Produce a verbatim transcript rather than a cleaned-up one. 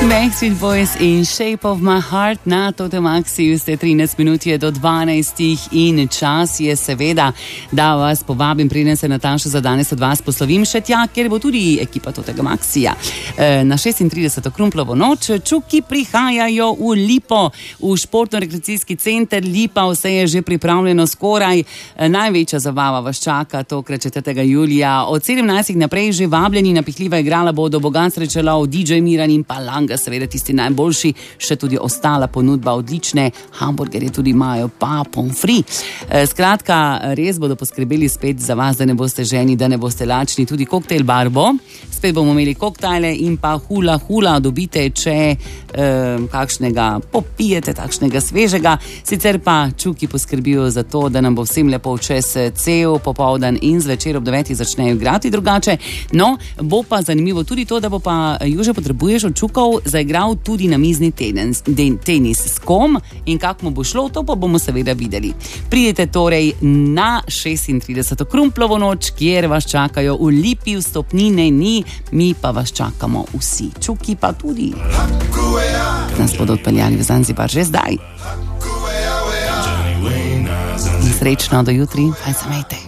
Backstreet Boys in Shape of my heart na Totem Maxiju ste trinajst minut je do dvanajstih in čas je seveda, da vas povabim, preden se Nataša za danes od vas poslovim še tja, ker bo tudi ekipa Totega Maxija na šestintrideseto Krumplovo noč. Čuki prihajajo v Lipo, v športno-rekreacijski center Lipa, vse je že pripravljeno skoraj. Največja zabava vas čaka tokrat četrtega julija. Od sedemnajstih naprej že vabljeni, napihljiva igrala bodo Bogan Srečelov, D J Miran in pa Langa, seveda tisti najboljši, še tudi ostala ponudba, odlične hamburgerje tudi imajo, pa pomfrit. Skratka, res bodo poskrbeli spet za vas, da ne boste ženi, da ne boste lačni, tudi koktejl bar bo. Spet bomo imeli koktajle in pa hula hula dobite, če eh, kakšnega popijete, takšnega svežega. Sicer pa čuki poskrbijo za to, da nam bo vsem lepo čez cel popoldan in zvečer ob devetih začnejo igrati drugače. No, bo pa zanimivo tudi to, da bo pa Juže potrebuješ od čukov zaigral tudi na mizni tenis, tenis s kom in kako mu bo šlo, to pa bomo seveda videli. Pridete torej na šestintrideseto Krumplovo noč, kjer vas čakajo v Lipi, vstopnine ni, mi pa vas čakamo vsi. Čuki pa tudi. Nas bodo odpeljali v Zanzibar že zdaj. In srečno do jutri, kaj se mejte.